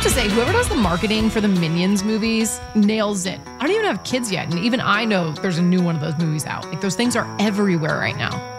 to say, whoever does the marketing for the Minions movies nails it. I don't even have kids yet, and even I know there's a new one of those movies out. Like, those things are everywhere right now.